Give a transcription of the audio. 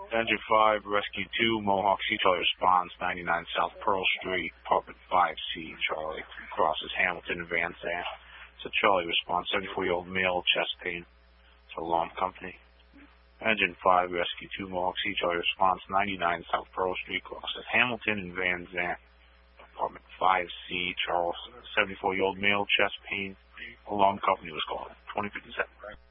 Engine 5, Rescue 2, Mohawk Sea Charlie responds, 99 South Pearl Street, apartment 5C, Charlie, crosses Hamilton and Van Zandt. So Charlie responds, 74-year-old male, chest pain. It's alarm company. Engine 5, Rescue 2, Mohawk Sea Charlie responds, 99 South Pearl Street, crosses Hamilton and Van Zandt. Apartment 5C, Charles, 74-year-old male, chest pain. Alarm company was called. 2057.